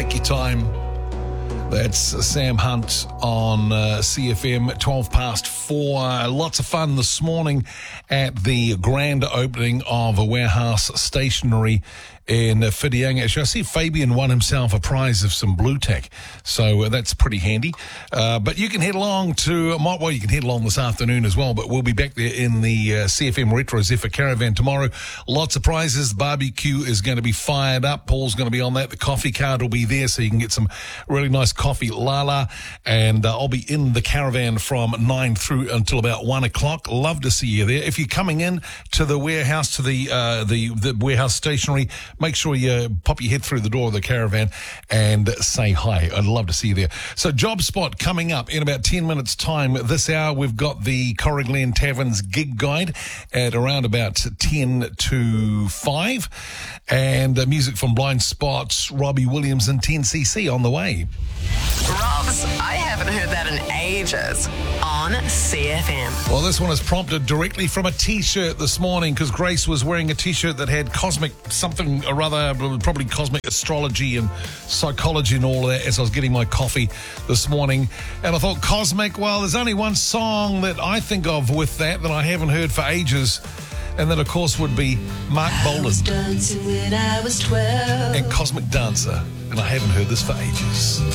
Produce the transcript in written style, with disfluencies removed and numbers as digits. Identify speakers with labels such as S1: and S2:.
S1: Take your time. That's Sam Hunt on CFM, 12 past 4. Lots of fun this morning at the grand opening of a Warehouse Stationery in Whitianga. Actually, I see Fabian won himself a prize of some Blue Tack, so that's pretty handy. But you can head along to, you can head along this afternoon as well, but we'll be back there in the CFM Retro Zephyr Caravan tomorrow. Lots of prizes. The barbecue is going to be fired up. Paul's going to be on that. The coffee cart will be there, so you can get some really nice coffee, Lala, and I'll be in the caravan from 9 through until about 1 o'clock. Love to see you there. If you're coming in to the warehouse, to the Warehouse Stationery, make sure you pop your head through the door of the caravan and say hi. I'd love to see you there. So Job Spot coming up in about 10 minutes' time. This hour, we've got the Corriglen Taverns gig guide at around about 10 to 5. And music from Blind Spots, Robbie Williams and 10cc on the way.
S2: Robs, I haven't heard that in ages on CFM.
S1: Well, this one is prompted directly from a T-shirt this morning because Grace was wearing a T-shirt that had cosmic something or other, probably cosmic astrology and psychology and all of that as I was getting my coffee this morning. And I thought, cosmic, well, there's only one song that I think of with that I haven't heard for ages. And that, of course, would be Mark Bolan.
S3: I was dancing when I was 12.
S1: And Cosmic Dancer. And I haven't heard this for ages.